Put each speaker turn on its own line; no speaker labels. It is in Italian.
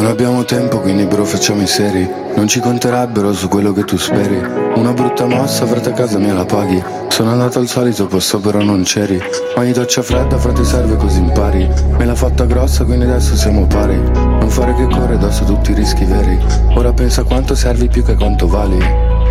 Non abbiamo tempo, quindi bro facciamo i seri. Non ci conterebbero su quello che tu speri. Una brutta mossa, frate, a casa mia la paghi. Sono andato al solito posto però non c'eri. Ogni doccia fredda, frate, serve così impari. Me l'ha fatta grossa, quindi adesso siamo pari. Non fare che corre addosso tutti i rischi veri. Ora pensa quanto servi più che quanto vali.